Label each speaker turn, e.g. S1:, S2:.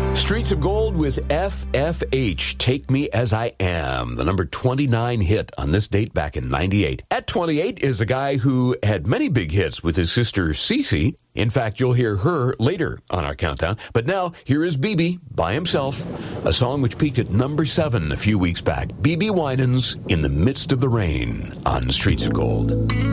S1: Streets of Gold with FFH, Take Me As I Am, the number 29 hit on this date back in 98. At 28 is a guy who had many big hits with his sister Cece. In fact, you'll hear her later on our countdown. But now, here is BB by himself, a song which peaked at number 7 a few weeks back. BB Winans, In the Midst of the Rain on Streets of Gold.